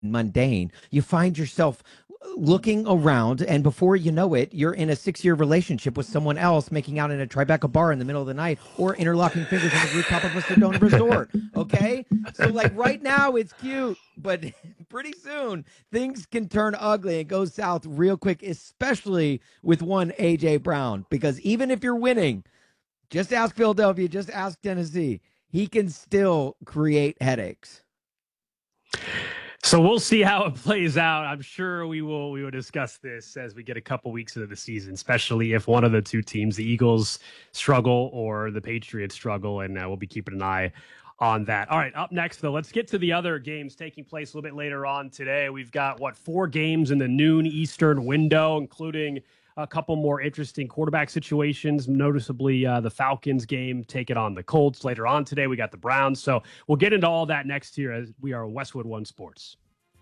mundane, you find yourself looking around, and before you know it, you're in a 6-year relationship with someone else, making out in a Tribeca bar in the middle of the night, or interlocking fingers on the rooftop of a Sedona resort. Okay, so like right now it's cute, but pretty soon things can turn ugly and go south real quick, especially with one AJ Brown. Because even if you're winning, just ask Philadelphia, just ask Tennessee, he can still create headaches. So we'll see how it plays out. I'm sure we will discuss this as we get a couple weeks into the season, especially if one of the two teams, the Eagles, struggle or the Patriots struggle, and we'll be keeping an eye on that. All right, up next, though, let's get to the other games taking place a little bit later on today. We've got, 4 games in the noon Eastern window, including a couple more interesting quarterback situations, noticeably the Falcons game taking on the Colts. Later on today, we got the Browns. So we'll get into all that next year as we are Westwood One Sports.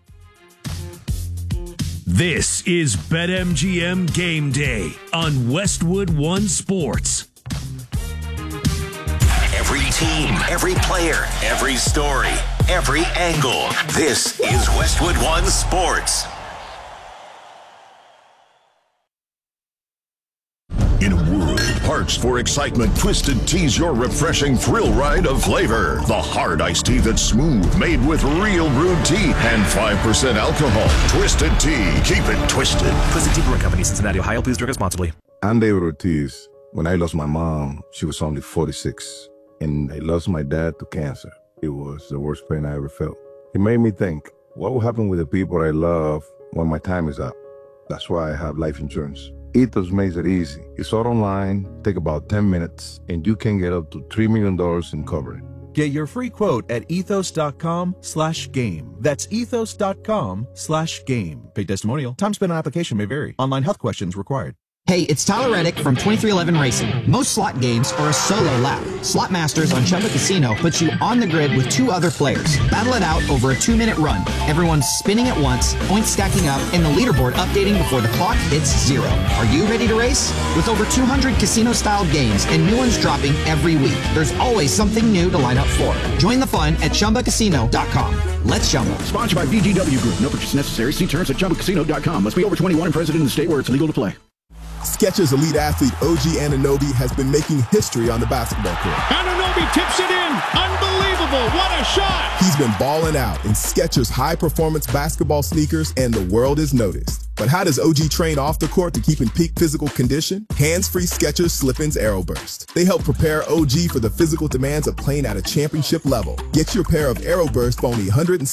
This is BetMGM Game Day on Westwood One Sports. Every team, every player, every story, every angle. This is Westwood One Sports. In a world parched for excitement, Twisted Tea's your refreshing thrill ride of flavor. The hard iced tea that's smooth, made with real brewed tea and 5% alcohol. Twisted Tea. Keep it twisted. Twisted Tea Brewing Company, Cincinnati, Ohio. Please drink responsibly. I'm David Ortiz. When I lost my mom, she was only 46. And I lost my dad to cancer. It was the worst pain I ever felt. It made me think, what will happen with the people I love when my time is up? That's why I have life insurance. Ethos makes it easy. It's all online, take about 10 minutes, and you can get up to $3 million in coverage. Get your free quote at ethos.com/game. That's ethos.com/game. Paid testimonial. Time spent on application may vary. Online health questions required. Hey, it's Tyler Reddick from 2311 Racing. Most slot games are a solo lap. Slot Masters on Chumba Casino puts you on the grid with 2 other players. Battle it out over a 2-minute run. Everyone's spinning at once, points stacking up, and the leaderboard updating before the clock hits 0. Are you ready to race? With over 200 casino-style games and new ones dropping every week, there's always something new to line up for. Join the fun at ChumbaCasino.com. Let's Chumba. Sponsored by VGW Group. No purchase necessary. See terms at ChumbaCasino.com. Must be over 21 and present in the state where it's legal to play. Skechers elite athlete OG Anunoby has been making history on the basketball court. Anunoby tips it in. Unbelievable. What a shot. He's been balling out in Skechers high-performance basketball sneakers, and the world is noticed. But how does OG train off the court to keep in peak physical condition? Hands-free Skechers Slip-ins Aeroburst. They help prepare OG for the physical demands of playing at a championship level. Get your pair of Aeroburst for only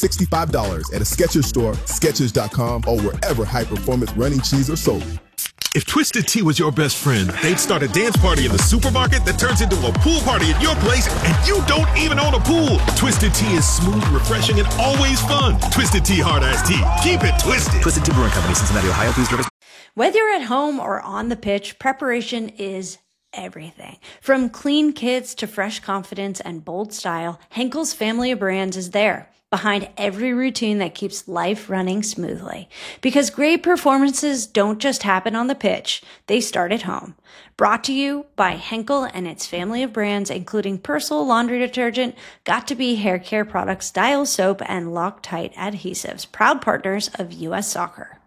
$165 at a Skechers store, Skechers.com, or wherever high-performance running shoes are sold. If Twisted Tea was your best friend, they'd start a dance party in the supermarket that turns into a pool party at your place, and you don't even own a pool. Twisted Tea is smooth, refreshing, and always fun. Twisted Tea Hard Iced Tea. Keep it twisted. Twisted Tea Brewing Company, Cincinnati, Ohio. Please drink. Whether you're at home or on the pitch, preparation is everything. From clean kits to fresh confidence and bold style, Henkel's family of brands is there, behind every routine that keeps life running smoothly. Because great performances don't just happen on the pitch, they start at home. Brought to you by Henkel and its family of brands, including Persil laundry detergent, Got2b hair care products, Dial soap, and Loctite adhesives, proud partners of U.S. Soccer.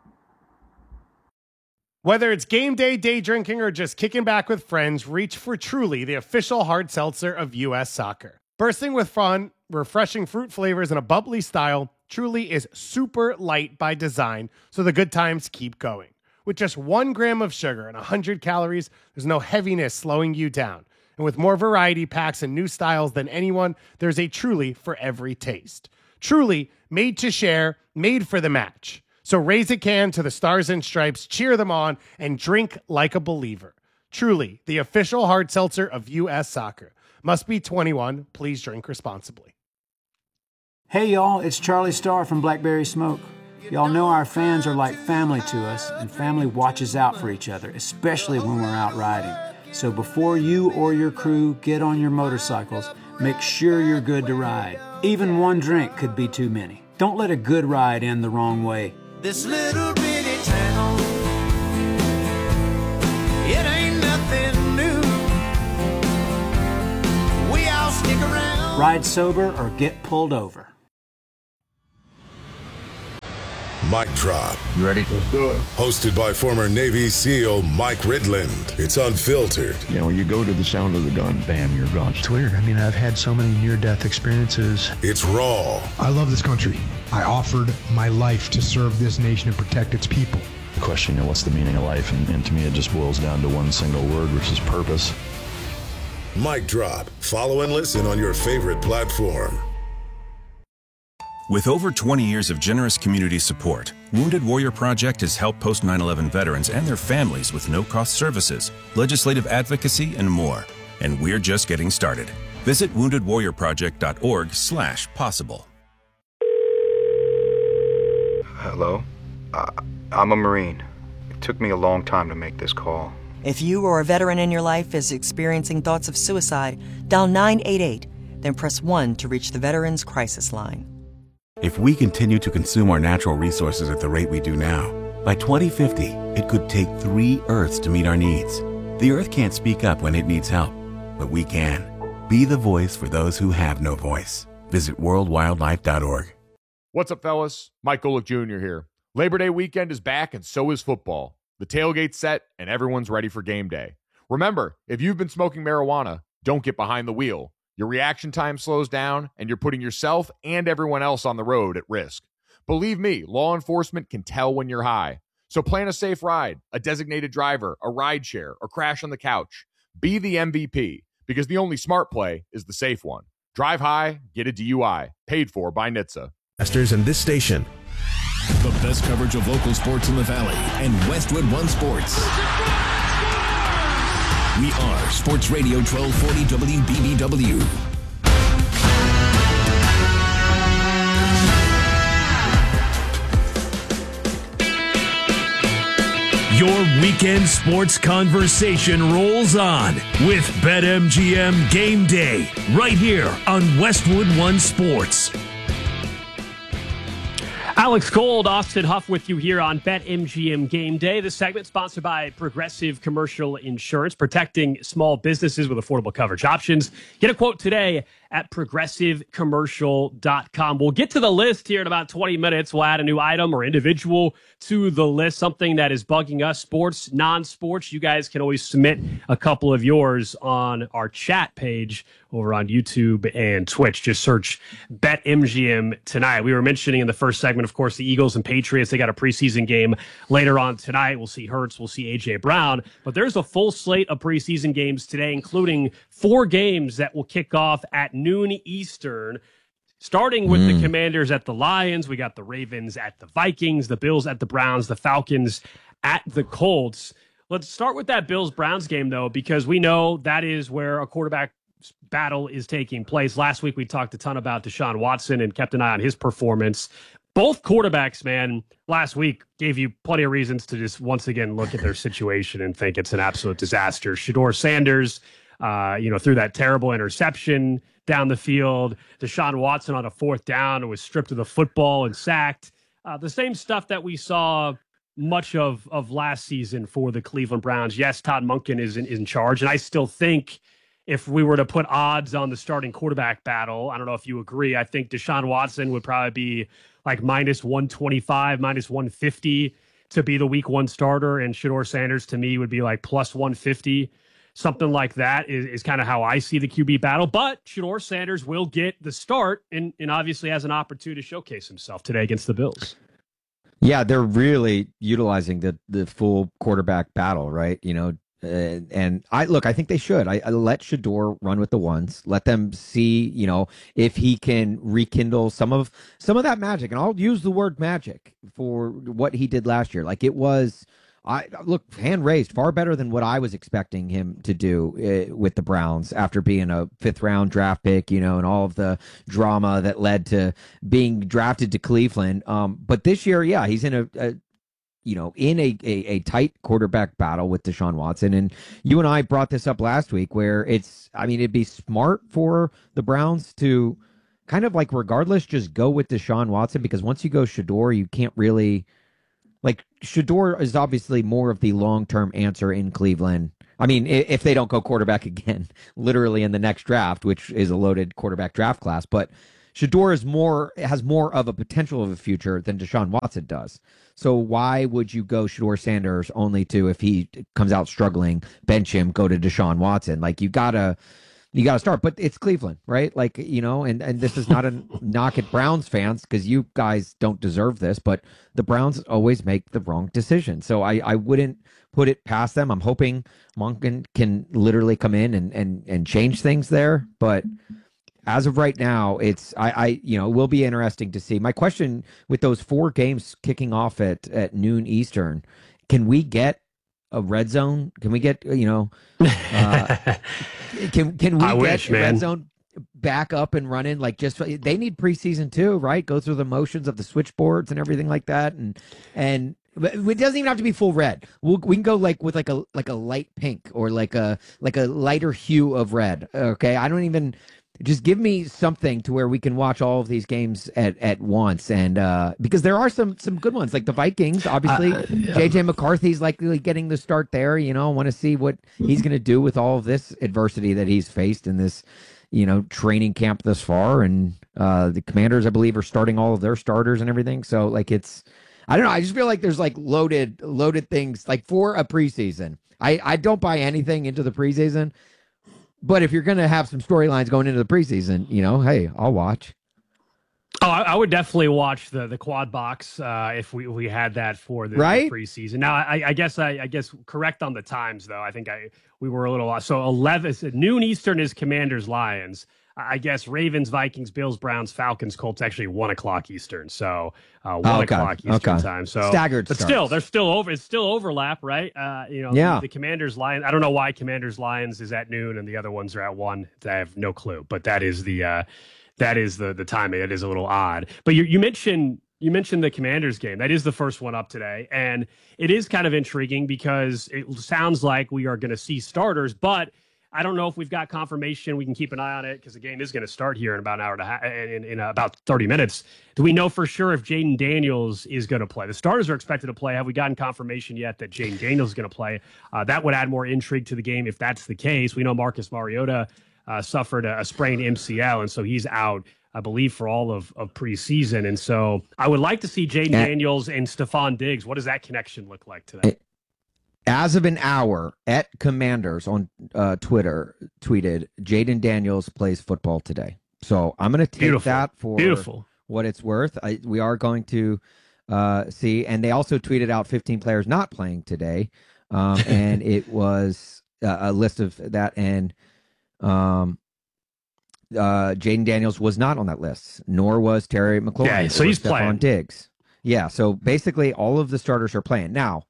Whether it's game day, day drinking, or just kicking back with friends, reach for Truly, the official hard seltzer of U.S. Soccer. Bursting with fun, refreshing fruit flavors, and a bubbly style, Truly is super light by design, so the good times keep going. With just 1 gram of sugar and 100 calories, there's no heaviness slowing you down. And with more variety packs and new styles than anyone, there's a Truly for every taste. Truly, made to share, made for the match. So raise a can to the Stars and Stripes, cheer them on, and drink like a believer. Truly, the official hard seltzer of U.S. Soccer. Must be 21. Please drink responsibly. Hey y'all, it's Charlie Starr from Blackberry Smoke. Y'all know our fans are like family to us, and family watches out for each other, especially when we're out riding. So before you or your crew get on your motorcycles, make sure you're good to ride. Even one drink could be too many. Don't let a good ride end the wrong way. This little bitty town, it ain't nothing new. We all stick around. Ride sober or get pulled over. Mic Drop. You ready? Let's do it. Hosted by former Navy SEAL Mike Ridland. It's unfiltered. You know, when you go to the sound of the gun, bam, you're gone. It's weird. I mean, I've had so many near-death experiences. It's raw. I love this country. I offered my life to serve this nation and protect its people. The question, what's the meaning of life? And to me, it just boils down to one single word, which is purpose. Mic Drop. Follow and listen on your favorite platform. With over 20 years of generous community support, Wounded Warrior Project has helped post 9/11 veterans and their families with no-cost services, legislative advocacy, and more. And we're just getting started. Visit woundedwarriorproject.org/possible. Hello? I'm a Marine. It took me a long time to make this call. If you or a veteran in your life is experiencing thoughts of suicide, dial 988, then press 1 to reach the Veterans Crisis Line. If we continue to consume our natural resources at the rate we do now, by 2050, it could take 3 Earths to meet our needs. The Earth can't speak up when it needs help, but we can. Be the voice for those who have no voice. Visit worldwildlife.org. What's up, fellas? Mike Golick Jr. here. Labor Day weekend is back, and so is football. The tailgate's set, and everyone's ready for game day. Remember, if you've been smoking marijuana, don't get behind the wheel. Your reaction time slows down, and you're putting yourself and everyone else on the road at risk. Believe me, law enforcement can tell when you're high. So plan a safe ride, a designated driver, a ride share, or crash on the couch. Be the MVP, because the only smart play is the safe one. Drive high, get a DUI. Paid for by NHTSA. Masters in this station. The best coverage of local sports in the Valley and Westwood One Sports. We are Sports Radio 1240 WBBW. Your weekend sports conversation rolls on with BetMGM Game Day right here on Westwood One Sports. Alex Gold, Austin Huff with you here on BetMGM Game Day. This segment sponsored by Progressive Commercial Insurance, protecting small businesses with affordable coverage options. Get a quote today at progressivecommercial.com. We'll get to the list here in about 20 minutes. We'll add a new item or individual to the list, something that is bugging us, sports, non-sports. You guys can always submit a couple of yours on our chat page over on YouTube and Twitch. Just search BetMGM tonight. We were mentioning in the first segment, of course, the Eagles and Patriots. They got a preseason game later on tonight. We'll see Hurts. We'll see A.J. Brown. But there's a full slate of preseason games today, including 4 games that will kick off at noon Eastern, starting with the Commanders at the Lions. We got the Ravens at the Vikings, the Bills at the Browns, the Falcons at the Colts. Let's start with that Bills-Browns game, though, because we know that is where a quarterback battle is taking place. Last week, we talked a ton about Deshaun Watson and kept an eye on his performance. Both quarterbacks, man, last week gave you plenty of reasons to just once again look at their situation and think it's an absolute disaster. Shedeur Sanders, threw that terrible interception down the field. Deshaun Watson on a 4th down was stripped of the football and sacked. The same stuff that we saw much of last season for the Cleveland Browns. Yes, Todd Monken is in charge, and I still think if we were to put odds on the starting quarterback battle, I don't know if you agree, I think Deshaun Watson would probably be like minus 125, minus 150 to be the week 1 starter, and Shedeur Sanders to me would be like plus 150. Something like that is kind of how I see the QB battle. But Shedeur Sanders will get the start and obviously has an opportunity to showcase himself today against the Bills. Yeah, they're really utilizing the full quarterback battle, right? And I think they should. I let Shedeur run with the ones. Let them see, if he can rekindle some of that magic. And I'll use the word magic for what he did last year. Like it was. Hand raised, far better than what I was expecting him to do with the Browns after being a 5th round draft pick, and all of the drama that led to being drafted to Cleveland. But this year, yeah, he's in a tight quarterback battle with Deshaun Watson. And you and I brought this up last week where it'd be smart for the Browns to kind of regardless, just go with Deshaun Watson, because once you go Shedeur, you can't really. Shedeur is obviously more of the long-term answer in Cleveland. I mean, if they don't go quarterback again, literally in the next draft, which is a loaded quarterback draft class. But Shador has more of a potential of a future than Deshaun Watson does. So why would you go Shador Sanders only to, if he comes out struggling, bench him, go to Deshaun Watson? Like, you gotta start. But it's Cleveland, right? Like, and this is not a knock at Browns fans, because you guys don't deserve this, but the Browns always make the wrong decision. So I wouldn't put it past them. I'm hoping Monken can literally come in and change things there. But as of right now, it will be interesting to see. My question with those 4 games kicking off at noon Eastern, can we get a red zone? Can we get, can we get red zone back up and running? Like, just, they need preseason too, right? Go through the motions of the switchboards and everything like that. And it doesn't even have to be full red. We can go with a light pink, or like a lighter hue of red. Okay. I don't even, just give me something to where we can watch all of these games at once. And because there are some good ones, like the Vikings, obviously. JJ McCarthy's likely getting the start there. I want to see what he's going to do with all of this adversity that he's faced in this, training camp thus far. And the Commanders, I believe, are starting all of their starters and everything. So, like, I don't know. I just feel like there's like loaded things like for a preseason. I don't buy anything into the preseason. But if you're going to have some storylines going into the preseason, hey, I'll watch. Oh, I would definitely watch the quad box if we had that for the preseason. Now, I guess correct on the times though. I think we were a little lost. So 11 noon Eastern is Commanders Lions. I guess Ravens, Vikings, Bills, Browns, Falcons, Colts actually 1 o'clock Eastern. So 1 o'clock Eastern time. So staggered. But starts. still, they're still over. It's still overlap, right? The Commanders Lions. I don't know why Commanders Lions is at noon and the other ones are at 1. I have no clue. But that is the timing. It is a little odd. But you mentioned the Commanders game. That is the first one up today, and it is kind of intriguing because it sounds like we are going to see starters, but I don't know if we've got confirmation. We can keep an eye on it because the game is going to start here in about an hour and a half, in about 30 minutes. Do we know for sure if Jaden Daniels is going to play? The starters are expected to play. Have we gotten confirmation yet that Jaden Daniels is going to play? That would add more intrigue to the game if that's the case. We know Marcus Mariota suffered a sprained MCL, and so he's out, I believe, for all of preseason. And so I would like to see Jaden Daniels and Stephon Diggs. What does that connection look like today? As of an hour, at Commanders on Twitter tweeted, Jaden Daniels plays football today. So I'm going to take that for what it's worth. We are going to see. And they also tweeted out 15 players not playing today. And it was a list of that. And Jaden Daniels was not on that list, nor was Terry McLaurin. Yeah, so he's playing. Diggs. Yeah, so basically all of the starters are playing. Now,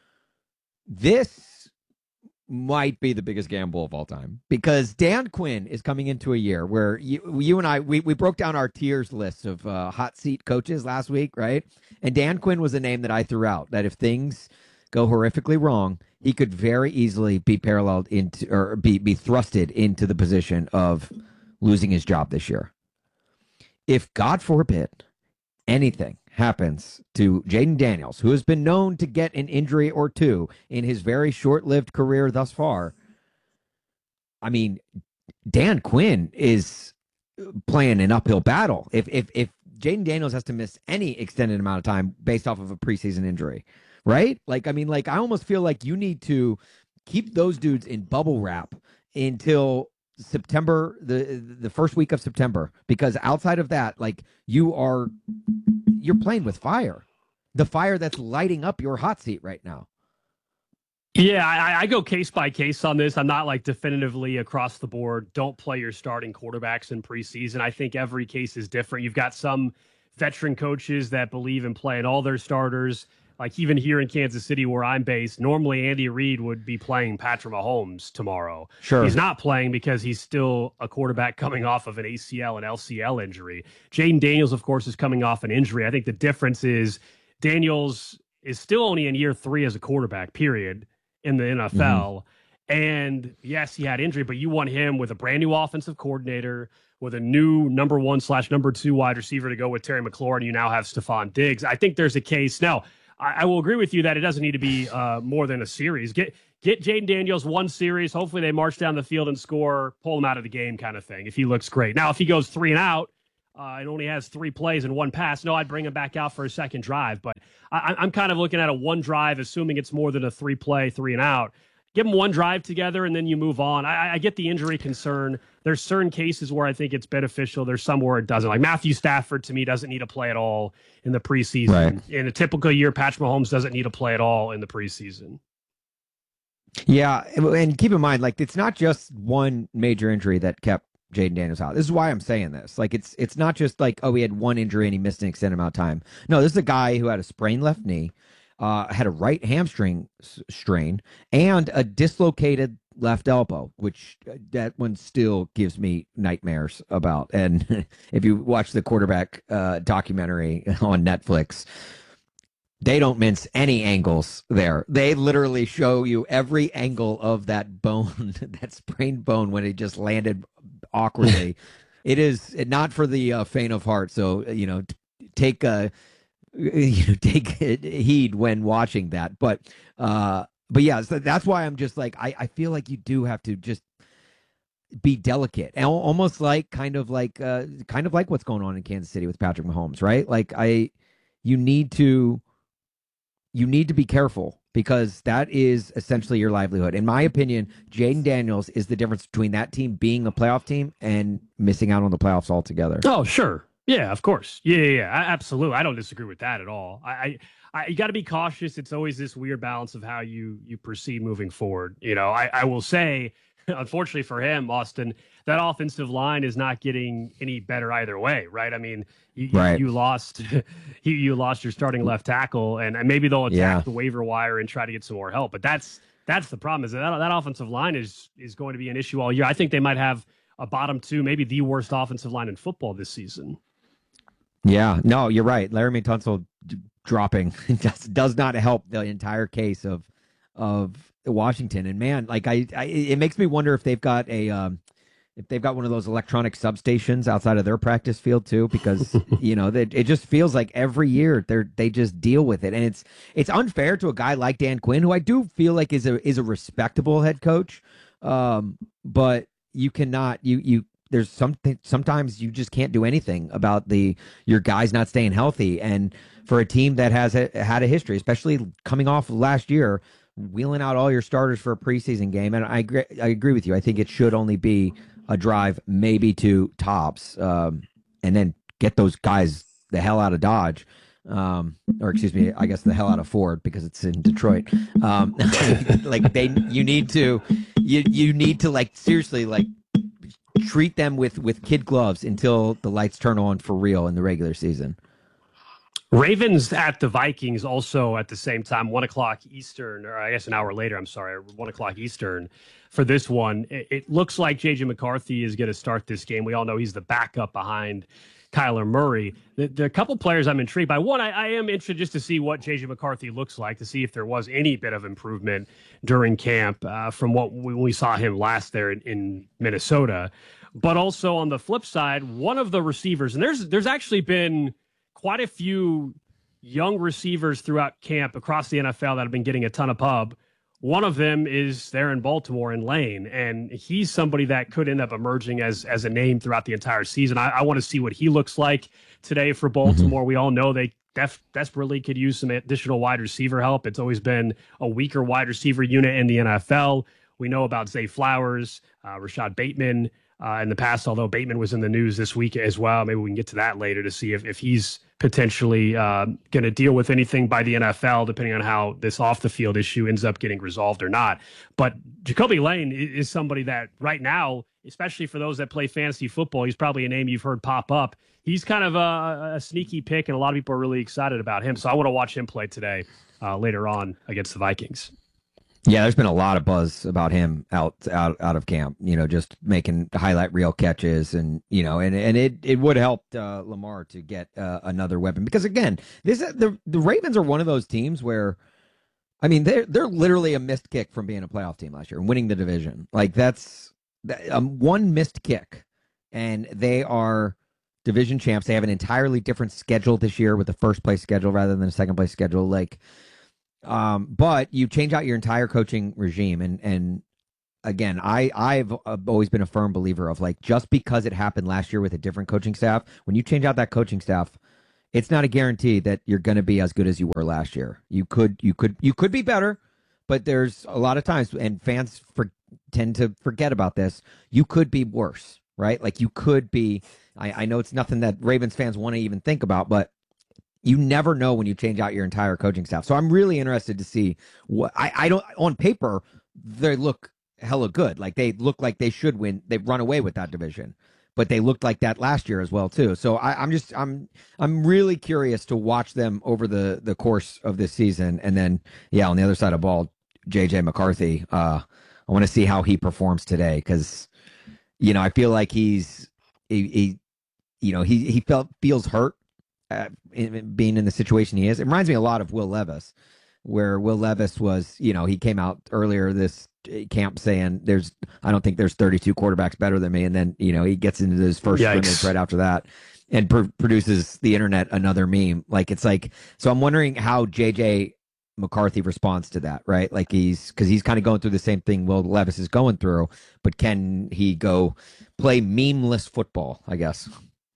this might be the biggest gamble of all time because Dan Quinn is coming into a year where you and I, we broke down our tiers list of hot seat coaches last week, right? And Dan Quinn was a name that I threw out that if things go horrifically wrong, he could very easily be paralleled into or be thrusted into the position of losing his job this year. If, God forbid, anything happens to Jaden Daniels, who has been known to get an injury or two in his very short-lived career thus far, I mean, Dan Quinn is playing an uphill battle. If Jaden Daniels has to miss any extended amount of time based off of a preseason injury, right? Like, I mean, like, I almost feel like you need to keep those dudes in bubble wrap until September, the first week of September, because outside of that, like, you're playing with fire, the fire that's lighting up your hot seat right now. Yeah, I go case by case on this. I'm not like definitively across the board. Don't play your starting quarterbacks in preseason. I think every case is different. You've got some veteran coaches that believe in playing all their starters. Like even here in Kansas City, where I'm based, normally Andy Reid would be playing Patrick Mahomes tomorrow. Sure. He's not playing because he's still a quarterback coming off of an ACL and LCL injury. Jaden Daniels, of course, is coming off an injury. I think the difference is Daniels is still only in year 3 as a quarterback, period, in the NFL. Mm-hmm. And yes, he had injury, but you want him with a brand new offensive coordinator, with a new number 1/number 2 wide receiver to go with Terry McLaurin. You now have Stephon Diggs. I think there's a case. Now, I will agree with you that it doesn't need to be more than a series. Get Jaden Daniels 1 series. Hopefully they march down the field and score, pull him out of the game kind of thing if he looks great. Now, if he goes 3 and out, and only has 3 plays and 1 pass, no, I'd bring him back out for a second drive. But I'm kind of looking at a 1 drive, assuming it's more than a 3-play, 3 and out. Give them 1 drive together, and then you move on. I get the injury concern. There's certain cases where I think it's beneficial. There's some where it doesn't. Like Matthew Stafford, to me, doesn't need to play at all in the preseason. Right. In a typical year, Patrick Mahomes doesn't need to play at all in the preseason. Yeah, and keep in mind, like, it's not just one major injury that kept Jayden Daniels out. This is why I'm saying this. Like, it's not just like, oh, he had 1 injury and he missed an extended amount of time. No, this is a guy who had a sprained left knee, had a right hamstring strain, and a dislocated left elbow, which that one still gives me nightmares about. And if you watch the quarterback documentary on Netflix, they don't mince any angles there. They literally show you every angle of that bone, that sprained bone, when it just landed awkwardly. It is not for the faint of heart. So, take heed when watching that. But yeah, so that's why I'm just like, I feel like you do have to just be delicate, and almost like kind of like what's going on in Kansas City with Patrick Mahomes, right? Like you need to be careful, because that is essentially your livelihood. In my opinion, Jayden Daniels is the difference between that team being a playoff team and missing out on the playoffs altogether. Oh, sure. Yeah, of course. Yeah, absolutely. I don't disagree with that at all. You got to be cautious. It's always this weird balance of how you proceed moving forward. I will say, unfortunately for him, Austin, that offensive line is not getting any better either way, right? I mean, you lost you lost your starting left tackle, and maybe they'll attack the waiver wire and try to get some more help. But that's the problem, is that offensive line is going to be an issue all year. I think they might have a bottom 2, maybe the worst offensive line in football this season. Yeah, no, you're right. Laremy Tunsil dropping does not help the entire case of Washington. And man, like it makes me wonder if they've got one of those electronic substations outside of their practice field too, because it just feels like every year they just deal with it, and it's unfair to a guy like Dan Quinn, who I do feel like is a respectable head coach, but you cannot there's sometimes you just can't do anything about your guys not staying healthy. And for a team that has had a history, especially coming off of last year, wheeling out all your starters for a preseason game, and I agree with you. I think it should only be a drive, maybe 2 tops, and then get those guys the hell out of Dodge. Or excuse me, I guess the hell out of Ford, because it's in Detroit. You need to like seriously like treat them with kid gloves until the lights turn on for real in the regular season. Ravens at the Vikings also at the same time, 1:00 Eastern, or I guess an hour later, 1:00 Eastern for this one. It looks like J.J. McCarthy is going to start this game. We all know he's the backup behind Kyler Murray. The couple players I'm intrigued by. One, I am interested just to see what J.J. McCarthy looks like, to see if there was any bit of improvement during camp from what we saw him last there in Minnesota. But also on the flip side, one of the receivers, and there's actually been quite a few young receivers throughout camp across the NFL that have been getting a ton of pub. One of them is there in Baltimore in Lane, and he's somebody that could end up emerging as a name throughout the entire season. I want to see what he looks like today for Baltimore. Mm-hmm. We all know they desperately could use some additional wide receiver help. It's always been a weaker wide receiver unit in the NFL. We know about Zay Flowers, Rashad Bateman in the past, although Bateman was in the news this week as well. Maybe we can get to that later to see if he's potentially going to deal with anything by the NFL, depending on how this off-the-field issue ends up getting resolved or not. But Jacoby Lane is somebody that right now, especially for those that play fantasy football, he's probably a name you've heard pop up. He's kind of a sneaky pick, and a lot of people are really excited about him. So I want to watch him play today later on against the Vikings. Yeah, there's been a lot of buzz about him out of camp, just making highlight reel catches, and it would help Lamar to get another weapon, because again, the Ravens are one of those teams where, I mean, they're literally a missed kick from being a playoff team last year and winning the division. Like that's one missed kick, and they are division champs. They have an entirely different schedule this year with the first place schedule rather than a second place schedule. But you change out your entire coaching regime, and again, I've always been a firm believer of like, just because it happened last year with a different coaching staff, when you change out that coaching staff, it's not a guarantee that you're going to be as good as you were last year. You could be better, but there's a lot of times, and fans tend to forget about this, you could be worse, right? Like you could be, I know it's nothing that Ravens fans want to even think about, but you never know when you change out your entire coaching staff. So I'm really interested to see what I don't, on paper, they look hella good. Like they look like they should win. They've run away with that division, but they looked like that last year as well too. So I'm really curious to watch them over the course of this season. And then, yeah, on the other side of the ball, JJ McCarthy, I want to see how he performs today. Cause I feel like he feels hurt. Being in the situation he is. It reminds me a lot of Will Levis, where Will Levis was, he came out earlier this camp saying I don't think there's 32 quarterbacks better than me. And then, he gets into his first scrimmage right after that and produces the internet another meme. Like, it's like, so I'm wondering how JJ McCarthy responds to that, right? Like because he's kind of going through the same thing Will Levis is going through, but can he go play memeless football, I guess?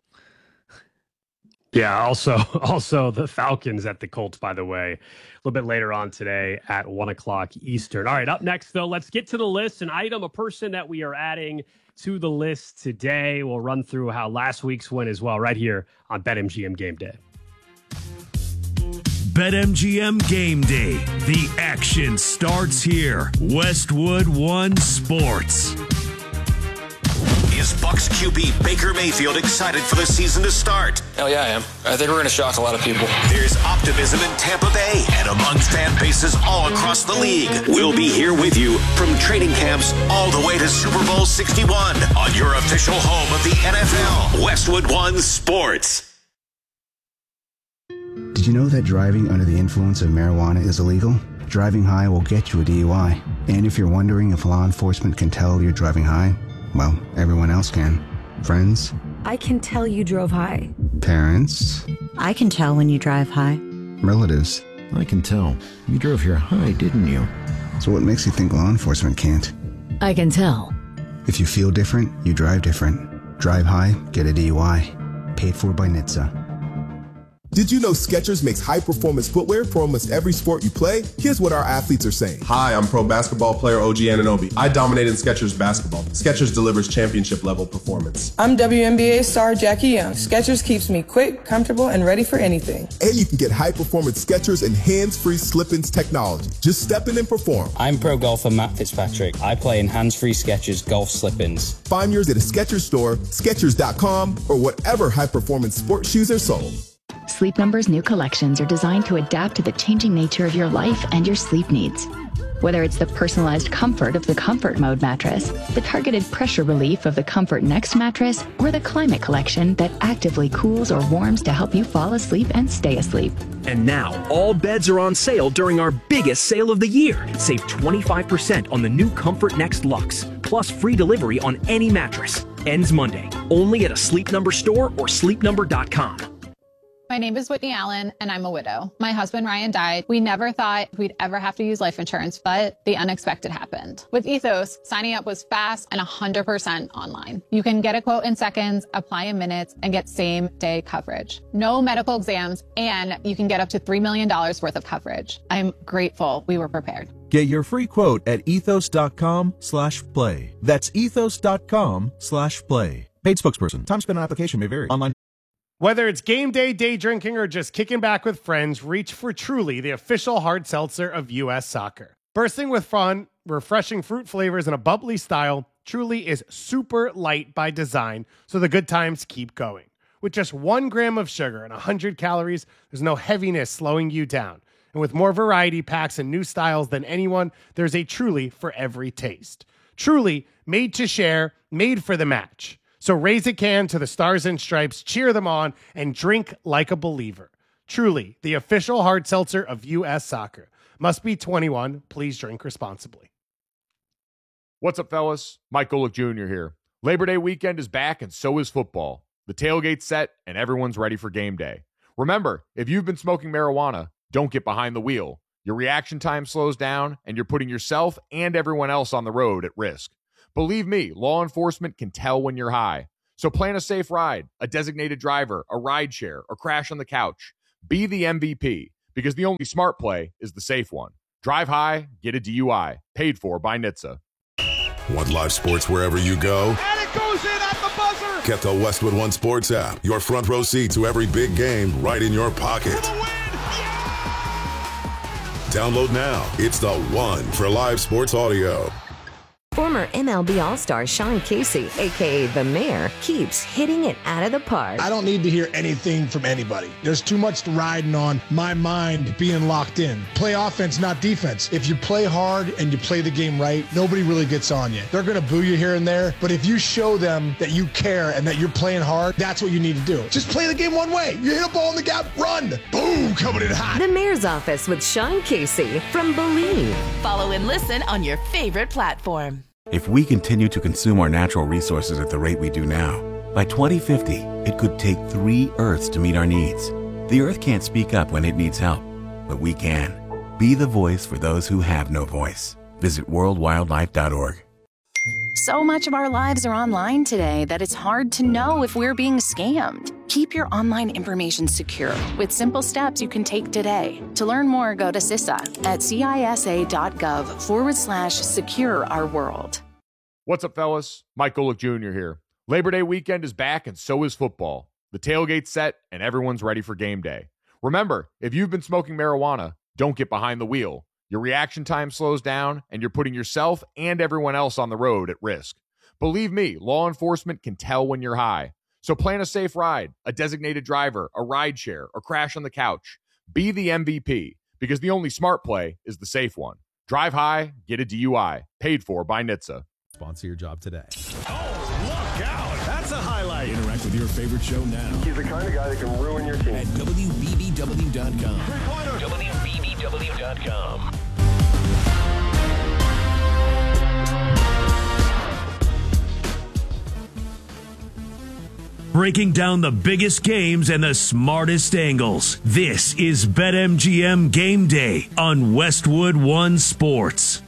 Yeah, also the Falcons at the Colts, by the way, a little bit later on today at 1:00 Eastern. All right, up next, though, let's get to the list. An item, a person that we are adding to the list today. We'll run through how last week's went as well right here on BetMGM Game Day. BetMGM Game Day. The action starts here. Westwood One Sports. Is Bucs QB Baker Mayfield excited for the season to start? Hell yeah, I am. I think we're going to shock a lot of people. There's optimism in Tampa Bay and among fan bases all across the league. We'll be here with you from training camps all the way to Super Bowl 61 on your official home of the NFL, Westwood One Sports. Did you know that driving under the influence of marijuana is illegal? Driving high will get you a DUI. And if you're wondering if law enforcement can tell you're driving high, well, everyone else can. Friends? I can tell you drove high. Parents? I can tell when you drive high. Relatives? I can tell. You drove here high, didn't you? So what makes you think law enforcement can't? I can tell. If you feel different, you drive different. Drive high, get a DUI. Paid for by NHTSA. Did you know Skechers makes high-performance footwear for almost every sport you play? Here's what our athletes are saying. Hi, I'm pro basketball player OG Anunoby. I dominate in Skechers basketball. Skechers delivers championship-level performance. I'm WNBA star Jackie Young. Skechers keeps me quick, comfortable, and ready for anything. And you can get high-performance Skechers and hands-free slip-ins technology. Just step in and perform. I'm pro golfer Matt Fitzpatrick. I play in hands-free Skechers golf slip-ins. Find yours at a Skechers store, Skechers.com, or whatever high-performance sports shoes are sold. Sleep Number's new collections are designed to adapt to the changing nature of your life and your sleep needs. Whether it's the personalized comfort of the Comfort Mode mattress, the targeted pressure relief of the Comfort Next mattress, or the Climate Collection that actively cools or warms to help you fall asleep and stay asleep. And now, all beds are on sale during our biggest sale of the year. Save 25% on the new Comfort Next Luxe, plus free delivery on any mattress. Ends Monday, only at a Sleep Number store or sleepnumber.com. My name is Whitney Allen, and I'm a widow. My husband, Ryan, died. We never thought we'd ever have to use life insurance, but the unexpected happened. With Ethos, signing up was fast and 100% online. You can get a quote in seconds, apply in minutes, and get same-day coverage. No medical exams, and you can get up to $3 million worth of coverage. I'm grateful we were prepared. Get your free quote at ethos.com/play. That's ethos.com/play. Paid spokesperson. Time spent on application may vary. Online. Whether it's game day, day drinking, or just kicking back with friends, reach for Truly, the official hard seltzer of U.S. soccer. Bursting with fun, refreshing fruit flavors, and a bubbly style, Truly is super light by design, so the good times keep going. With just 1 gram of sugar and 100 calories, there's no heaviness slowing you down. And with more variety packs and new styles than anyone, there's a Truly for every taste. Truly, made to share, made for the match. So raise a can to the Stars and Stripes, cheer them on, and drink like a believer. Truly, the official hard seltzer of U.S. soccer. Must be 21. Please drink responsibly. What's up, fellas? Mike Golick Jr. here. Labor Day weekend is back, and so is football. The tailgate's set, and everyone's ready for game day. Remember, if you've been smoking marijuana, don't get behind the wheel. your reaction time slows down, and you're putting yourself and everyone else on the road at risk. Believe me, law enforcement can tell when you're high. So plan a safe ride, a designated driver, a ride share, or crash on the couch. Be the MVP, because the only smart play is the safe one. Drive high, get a DUI. Paid for by NHTSA. Want live sports wherever you go? And it goes in at the buzzer! Get the Westwood One Sports app. Your front row seat to every big game right in your pocket. Download now. It's the one for live sports audio. Former MLB All-Star Sean Casey, a.k.a. The Mayor, keeps hitting it out of the park. I don't need to hear anything from anybody. There's too much riding on my mind being locked in. Play offense, not defense. If you play hard and you play the game right, nobody really gets on you. They're going to boo you here and there, but if you show them that you care and that you're playing hard, that's what you need to do. Just play the game one way. You hit a ball in the gap, run. Boom, coming in hot. The Mayor's Office with Sean Casey from Believe. Follow and listen on your favorite platform. If we continue to consume our natural resources at the rate we do now, by 2050, it could take 3 Earths to meet our needs. The Earth can't speak up when it needs help, but we can. Be the voice for those who have no voice. Visit worldwildlife.org. So much of our lives are online today that it's hard to know if we're being scammed. Keep your online information secure with simple steps you can take today. To learn more, go to CISA at cisa.gov/secure our world. What's up, fellas? Mike Golick Jr. here. Labor Day weekend is back, and so is football. The tailgate's set, and everyone's ready for game day. Remember, if you've been smoking marijuana, don't get behind the wheel. Your reaction time slows down, and you're putting yourself and everyone else on the road at risk. Believe me, law enforcement can tell when you're high. So plan a safe ride, a designated driver, a ride share, or crash on the couch. Be the MVP, because the only smart play is the safe one. Drive high, get a DUI. Paid for by NHTSA. Sponsor your job today. Oh, look out. That's a highlight. Interact with your favorite show now. He's the kind of guy that can ruin your team. At WBBW.com. WBBW.com. Breaking down the biggest games and the smartest angles. This is BetMGM Game Day on Westwood One Sports.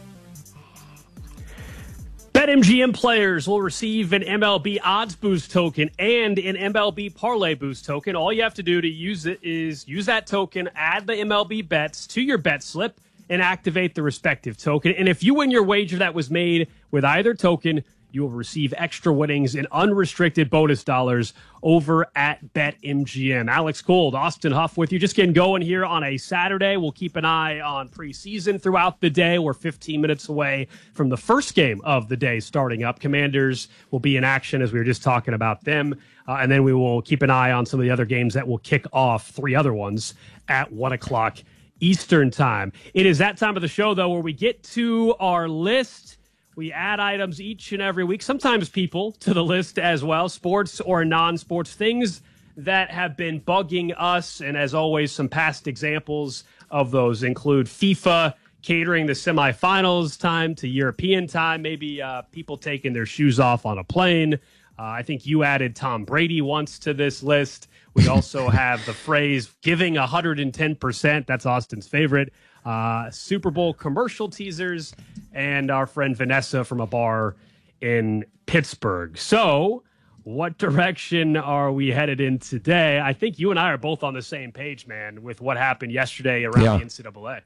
BetMGM players will receive an MLB Odds Boost token and an MLB Parlay Boost token. All you have to do to use it is use that token, add the MLB bets to your bet slip, and activate the respective token. And if you win your wager that was made with either token, you will receive extra winnings and unrestricted bonus dollars over at BetMGM. Alex Gold, Austin Huff with you. Just getting going here on a Saturday. We'll keep an eye on preseason throughout the day. We're 15 minutes away from the first game of the day starting up. Commanders will be in action, as we were just talking about them. And then we will keep an eye on some of the other games that will kick off, 3 other ones at 1 o'clock Eastern time. It is that time of the show, though, where we get to our list. We add items each and every week, sometimes people to the list as well, sports or non-sports, things that have been bugging us. And as always, some past examples of those include FIFA catering the semifinals time to European time, maybe people taking their shoes off on a plane. I think you added Tom Brady once to this list. We also have the phrase giving 110%. That's Austin's favorite. Super Bowl commercial teasers, and our friend Vanessa from a bar in Pittsburgh. So what direction are we headed in today? I think you and I are both on the same page, man, with what happened yesterday around the NCAA.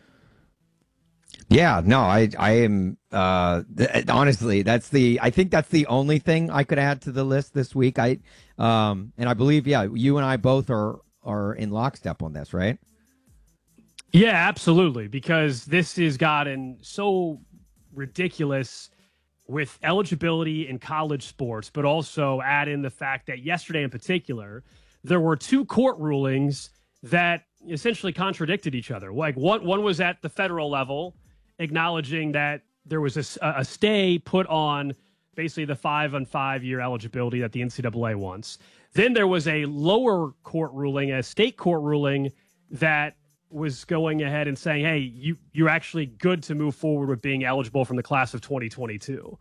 Yeah, no, I am honestly, I think that's the only thing I could add to the list this week. And I believe, you and I both are in lockstep on this, right? Yeah, absolutely, because this has gotten so ridiculous with eligibility in college sports, but also add in the fact that yesterday in particular, there were 2 court rulings that essentially contradicted each other. Like one was at the federal level, acknowledging that there was a stay put on basically the 5-on-5-year eligibility that the NCAA wants. Then there was a lower court ruling, a state court ruling that was going ahead and saying, hey, you're actually good to move forward with being eligible from the class of 2022.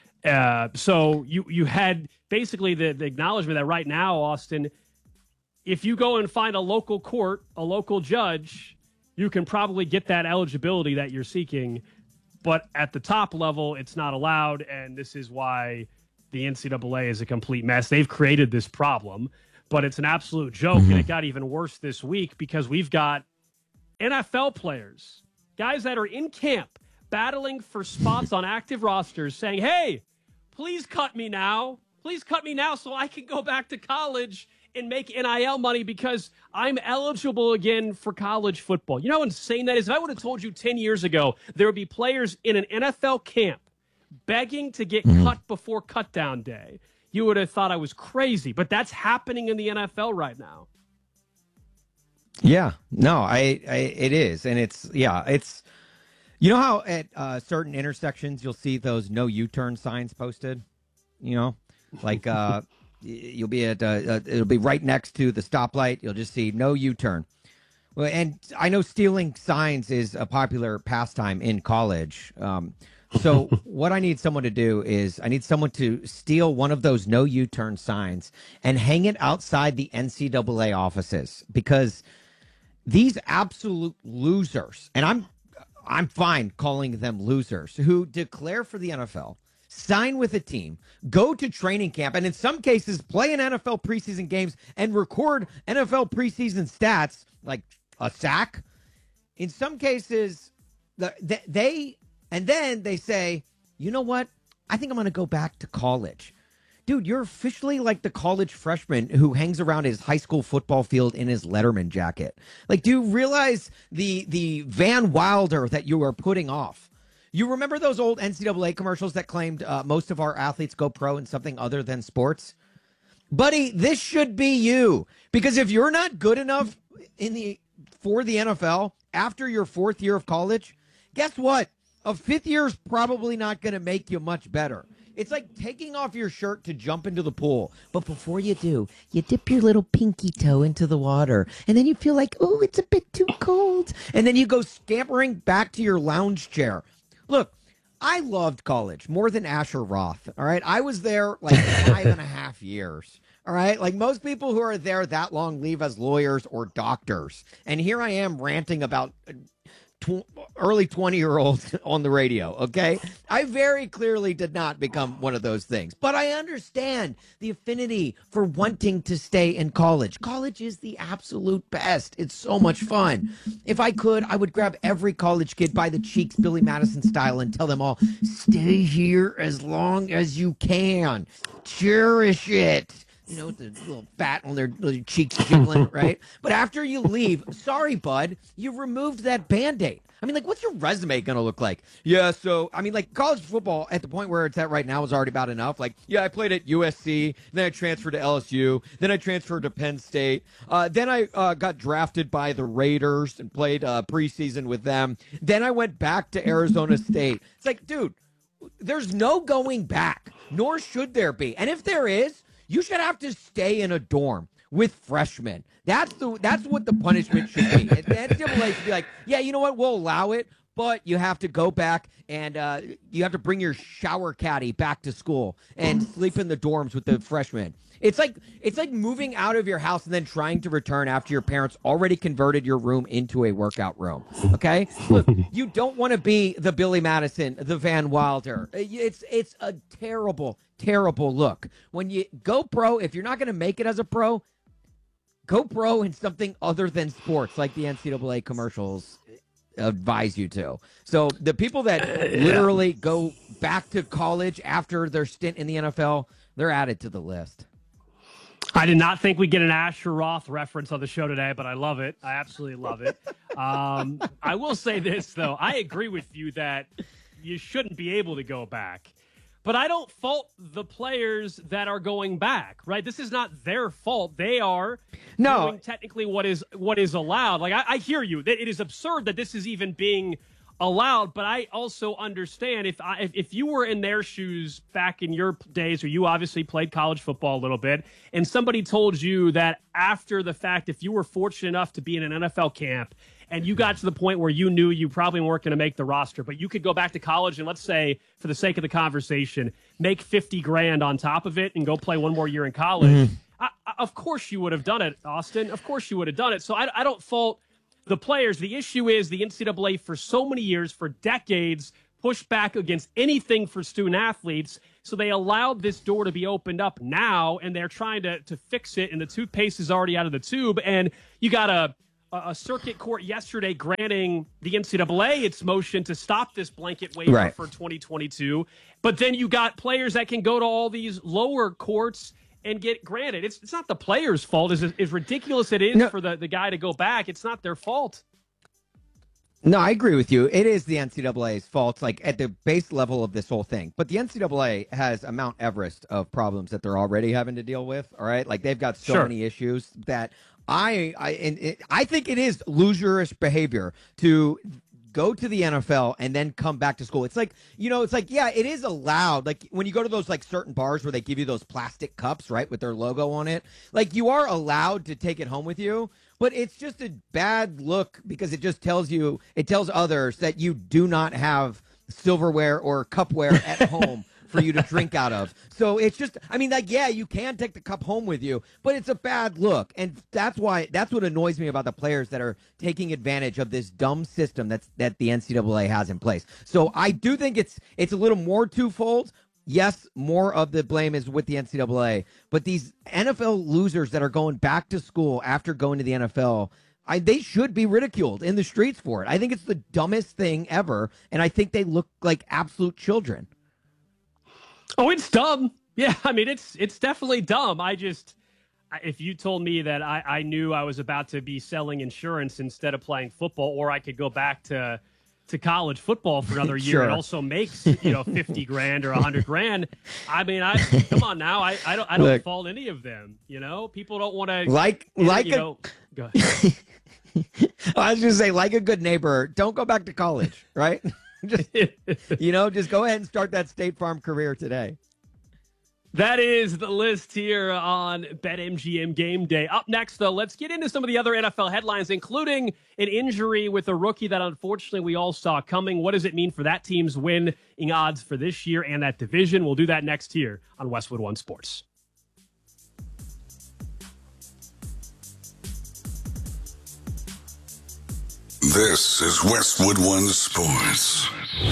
So you had basically the acknowledgement that right now, Austin, if you go and find a local court, a local judge, you can probably get that eligibility that you're seeking. But at the top level, it's not allowed, and this is why the NCAA is a complete mess. They've created this problem, but it's an absolute joke, and it got even worse this week because we've got NFL players, guys that are in camp, battling for spots on active rosters, saying, hey, please cut me now. Please cut me now so I can go back to college and make NIL money because I'm eligible again for college football. You know how insane that is? If I would have told you 10 years ago there would be players in an NFL camp begging to get cut before cutdown day, you would have thought I was crazy. But that's happening in the NFL right now. Yeah, no, it is. And it's, you know how at certain intersections you'll see those no U-turn signs posted, like, you'll be at it'll be right next to the stoplight. You'll just see no U-turn. Well, and I know stealing signs is a popular pastime in college. So what I need someone to do is I need someone to steal one of those no U-turn signs and hang it outside the NCAA offices, because these absolute losers, and I'm fine calling them losers, who declare for the NFL, sign with a team, go to training camp, and in some cases play in NFL preseason games and record NFL preseason stats like a sack. In some cases, they say, you know what? I think I'm going to go back to college. Dude, you're officially like the college freshman who hangs around his high school football field in his Letterman jacket. Like, do you realize the Van Wilder that you are putting off? You remember those old NCAA commercials that claimed most of our athletes go pro in something other than sports? Buddy, this should be you. Because if you're not good enough for the NFL after your fourth year of college, guess what? A fifth year is probably not going to make you much better. It's like taking off your shirt to jump into the pool. But before you do, you dip your little pinky toe into the water. And then you feel like, oh, it's a bit too cold. And then you go scampering back to your lounge chair. Look, I loved college more than Asher Roth, all right? I was there like 5.5 years, all right? Like most people who are there that long leave as lawyers or doctors. And here I am ranting about early 20-year-olds on the radio, okay? I very clearly did not become one of those things. But I understand the affinity for wanting to stay in college. College is the absolute best. It's so much fun. If I could, I would grab every college kid by the cheeks, Billy Madison style, and tell them all, stay here as long as you can. Cherish it. You know, with the little fat on their cheeks jiggling, right? But after you leave, sorry, bud, you removed that Band-Aid. I mean, like, what's your resume going to look like? Yeah, so, I mean, like, college football at the point where it's at right now is already about enough. Like, yeah, I played at USC, then I transferred to LSU, then I transferred to Penn State, then I got drafted by the Raiders and played preseason with them. Then I went back to Arizona State. It's like, dude, there's no going back, nor should there be. And if there is, you should have to stay in a dorm with freshmen. That's what the punishment should be. The NCAA should be like, yeah, you know what? We'll allow it, but you have to go back and you have to bring your shower caddy back to school and sleep in the dorms with the freshmen. It's like moving out of your house and then trying to return after your parents already converted your room into a workout room. Okay? Look, you don't want to be the Billy Madison, the Van Wilder. It's a terrible, terrible look. When you go pro, if you're not going to make it as a pro, go pro in something other than sports, like the NCAA commercials advise you to. So the people that literally go back to college after their stint in the NFL, they're added to the list. I did not think we'd get an Asher Roth reference on the show today, but I love it. I absolutely love it. I will say this, though. I agree with you that you shouldn't be able to go back. But I don't fault the players that are going back, right? This is not their fault. They are doing technically what is allowed. Like, I hear you. It is absurd that this is even being allowed, but I also understand if you were in their shoes back in your days, or you obviously played college football a little bit, and somebody told you that after the fact, if you were fortunate enough to be in an NFL camp and you got to the point where you knew you probably weren't going to make the roster, but you could go back to college and, let's say, for the sake of the conversation, make $50,000 on top of it and go play one more year in college. Of course you would have done it, Austin. Of course you would have done it. So I don't fault the players. The issue is the NCAA for so many years, for decades, pushed back against anything for student athletes. So they allowed this door to be opened up now, and they're trying to fix it, and the toothpaste is already out of the tube. And you got a circuit court yesterday granting the NCAA its motion to stop this blanket waiver for 2022. But then you got players that can go to all these lower courts and get granted. It's not the player's fault. As ridiculous it is for the guy to go back, it's not their fault. No, I agree with you. It is the NCAA's fault, like at the base level of this whole thing. But the NCAA has a Mount Everest of problems that they're already having to deal with. All right, like they've got so many issues that I think it is loserish behavior to go to the NFL and then come back to school. It's like, yeah, it is allowed. Like when you go to those like certain bars where they give you those plastic cups, right, with their logo on it, like you are allowed to take it home with you. But it's just a bad look because it just tells others that you do not have silverware or cupware at home for you to drink out of. So it's just, I mean, like, yeah, you can take the cup home with you, but it's a bad look. And that's what annoys me about the players that are taking advantage of this dumb system that the NCAA has in place. So I do think it's a little more twofold. Yes, more of the blame is with the NCAA, but these NFL losers that are going back to school after going to the NFL, they should be ridiculed in the streets for it. I think it's the dumbest thing ever, and I think they look like absolute children. Oh, it's dumb. Yeah, I mean, it's definitely dumb. If you told me that I knew I was about to be selling insurance instead of playing football, or I could go back to college football for another year and also makes $50,000 or $100,000. I mean, come on now. I don't Look, fault any of them. People don't want to go ahead. I was just say, like a good neighbor, don't go back to college, right? just go ahead and start that State Farm career today. That is the list here on BetMGM Game Day. Up next, though, let's get into some of the other NFL headlines, including an injury with a rookie that unfortunately we all saw coming. What does it mean for that team's winning odds for this year and that division? We'll do that next here on Westwood One Sports. This is Westwood One Sports.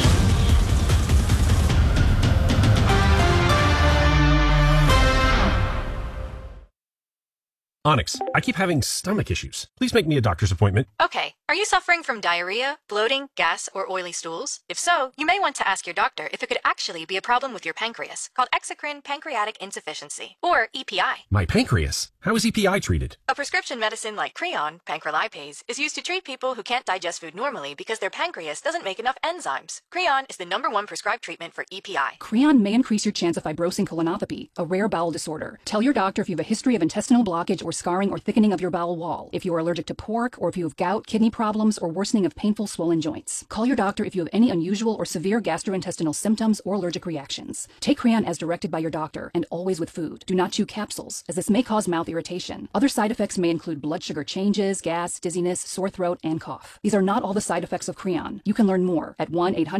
Onyx, I keep having stomach issues. Please make me a doctor's appointment. Okay, are you suffering from diarrhea, bloating, gas, or oily stools? If so, you may want to ask your doctor if it could actually be a problem with your pancreas, called exocrine pancreatic insufficiency, or EPI. My pancreas? How is EPI treated? A prescription medicine like Creon, pancrelipase, is used to treat people who can't digest food normally because their pancreas doesn't make enough enzymes. Creon is the #1 prescribed treatment for EPI. Creon may increase your chance of fibrosing colonopathy, a rare bowel disorder. Tell your doctor if you have a history of intestinal blockage or scarring or thickening of your bowel wall, if you are allergic to pork, or if you have gout, kidney problems, or worsening of painful swollen joints. Call your doctor if you have any unusual or severe gastrointestinal symptoms or allergic reactions. Take Creon as directed by your doctor, and always with food. Do not chew capsules, as this may cause mouth irritation. Other side effects may include blood sugar changes, gas, dizziness, sore throat, and cough. These are not all the side effects of Creon. You can learn more at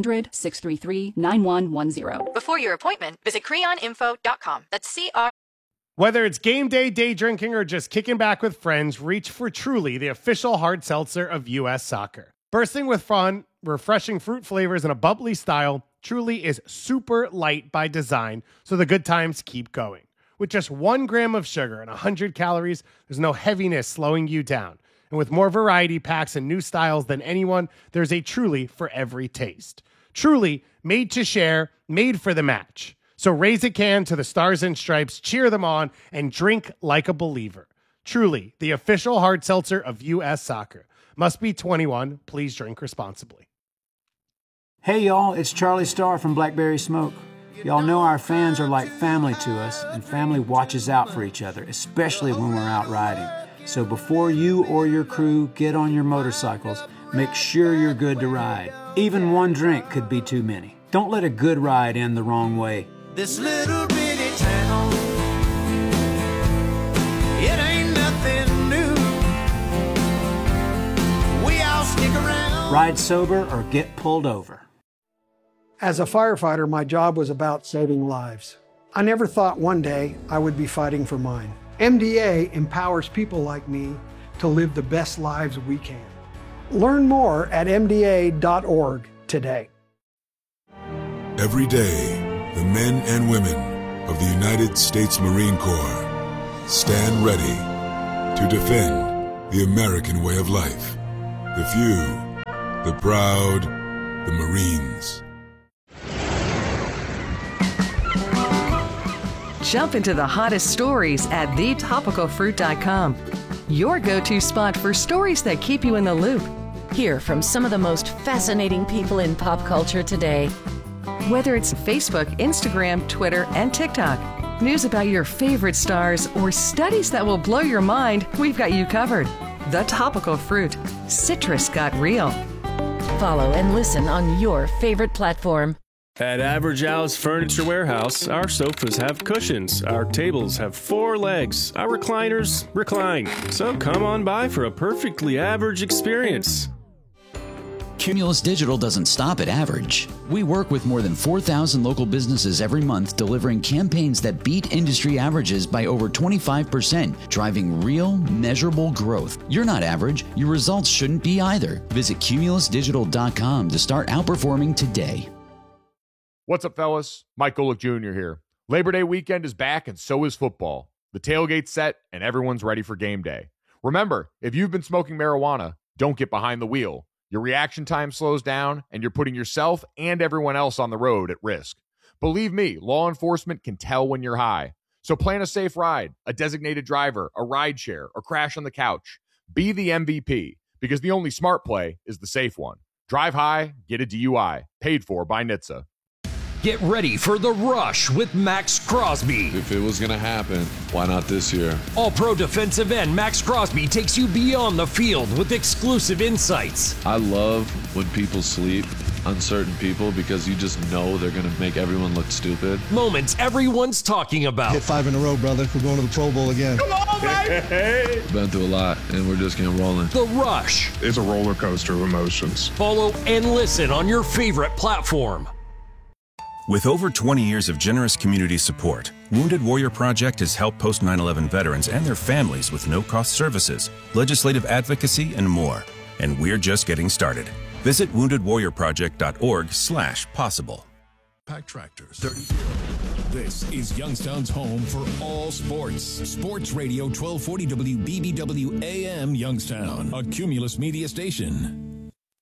1-800-633-9110. Before your appointment, visit creoninfo.com. That's CR. Whether it's game day, day drinking, or just kicking back with friends, reach for Truly, the official hard seltzer of U.S. Soccer. Bursting with fun, refreshing fruit flavors, and a bubbly style, Truly is super light by design, so the good times keep going. With just 1 gram of sugar and 100 calories, there's no heaviness slowing you down. And with more variety packs and new styles than anyone, there's a Truly for every taste. Truly, made to share, made for the match. So raise a can to the Stars and Stripes, cheer them on, and drink like a believer. Truly, the official hard seltzer of U.S. Soccer. Must be 21. Please drink responsibly. Hey, y'all, it's Charlie Starr from Blackberry Smoke. Y'all know our fans are like family to us, and family watches out for each other, especially when we're out riding. So before you or your crew get on your motorcycles, make sure you're good to ride. Even one drink could be too many. Don't let a good ride end the wrong way. This little bitty town, it ain't nothing new. We all stick around. Ride sober or get pulled over. As a firefighter, my job was about saving lives. I never thought one day I would be fighting for mine. MDA empowers people like me to live the best lives we can. Learn more at MDA.org today. Every day, the men and women of the United States Marine Corps stand ready to defend the American way of life. The few, the proud, the Marines. Jump into the hottest stories at thetopicalfruit.com. Your go-to spot for stories that keep you in the loop. Hear from some of the most fascinating people in pop culture today. Whether it's Facebook, Instagram, Twitter, and TikTok, news about your favorite stars, or studies that will blow your mind, we've got you covered. The Topical Fruit. Citrus got real. Follow and listen on your favorite platform. At Average Al's Furniture Warehouse, our sofas have cushions, our tables have 4 legs, our recliners recline. So come on by for a perfectly average experience. Cumulus Digital doesn't stop at average. We work with more than 4,000 local businesses every month, delivering campaigns that beat industry averages by over 25%, driving real, measurable growth. You're not average. Your results shouldn't be either. Visit cumulusdigital.com to start outperforming today. What's up, fellas? Mike Golick Jr. here. Labor Day weekend is back, and so is football. The tailgate's set, and everyone's ready for game day. Remember, if you've been smoking marijuana, don't get behind the wheel. Your reaction time slows down, and you're putting yourself and everyone else on the road at risk. Believe me, law enforcement can tell when you're high. So plan a safe ride, a designated driver, a ride share, or crash on the couch. Be the MVP, because the only smart play is the safe one. Drive high, get a DUI. Paid for by NHTSA. Get ready for The Rush with Max Crosby. If it was going to happen, why not this year? All-Pro defensive end Max Crosby takes you beyond the field with exclusive insights. I love when people sleep on certain people because you just know they're going to make everyone look stupid. Moments everyone's talking about. Hit 5 in a row, brother. We're going to the Pro Bowl again. Come on, baby! Been through a lot, and we're just getting rolling. The Rush. It's a roller coaster of emotions. Follow and listen on your favorite platform. With over 20 years of generous community support, Wounded Warrior Project has helped post 9/11 veterans and their families with no-cost services, legislative advocacy, and more. And we're just getting started. Visit woundedwarriorproject.org/possible. Pack Tractors. 30. This is Youngstown's home for all sports. Sports Radio 1240 WBBW AM Youngstown, a Cumulus media station.